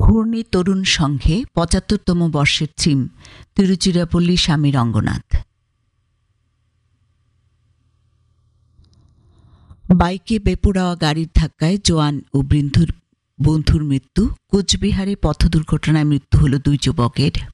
ঘূর্ণি তরুণ সংঘে ৭৫তম বর্ষের থিম তিরুচিরাপল্লী স্বামী রঙ্গনাথ। বাইকে বেপরোয়া গাড়ির ধাক্কায় জোয়ান ও বন্ধুর মৃত্যু। কোচবিহারে পথ দুর্ঘটনায় মৃত্যু হল 2 যুবকের।